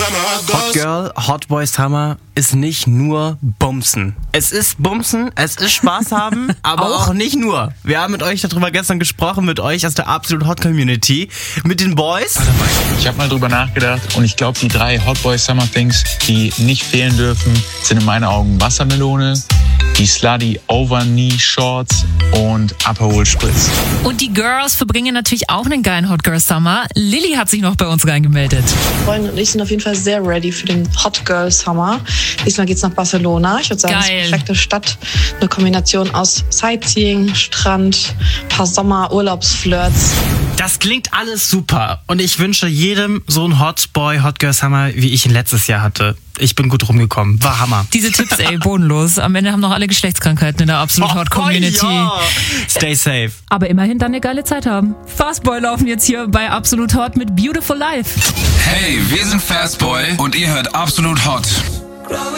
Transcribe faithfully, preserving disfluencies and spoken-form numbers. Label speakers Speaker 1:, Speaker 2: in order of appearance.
Speaker 1: Hot Girl, Hot Boy Summer ist nicht nur Bumsen. Es ist Bumsen, es ist Spaß haben, aber auch? auch nicht nur. Wir haben mit euch darüber gestern gesprochen, mit euch aus der Absolut Hot Community, mit den Boys.
Speaker 2: Ich habe mal drüber nachgedacht und ich glaube, die drei Hot Boy Summer Things, die nicht fehlen dürfen, sind in meinen Augen Wassermelone, die Slutty Overknee Shorts und Aperol Spritz.
Speaker 3: Und die Girls verbringen natürlich auch einen geilen Hot Girl Summer. Lilly hat sich noch bei uns reingemeldet.
Speaker 4: Freunde und ich sind auf jeden Fall sehr ready für den Hot Girl Summer. Diesmal geht's nach Barcelona. Ich würde sagen, es ist eine perfekte Stadt. Eine Kombination aus Sightseeing, Strand, paar Sommer-Urlaubsflirts.
Speaker 1: Das klingt alles super. Und ich wünsche jedem so einen Hot Boy, Hot Girl Summer, wie ich ihn letztes Jahr hatte. Ich bin gut rumgekommen. War Hammer.
Speaker 3: Diese Tipps, ey, bodenlos. Am Ende haben noch alle Geschlechtskrankheiten in der Absolut Hot Community.
Speaker 1: Oh, ja. Stay safe.
Speaker 3: Aber immerhin dann eine geile Zeit haben. Fastboy laufen jetzt hier bei Absolut Hot mit Beautiful Life.
Speaker 5: Hey, wir sind Fastboy und ihr hört Absolut Hot.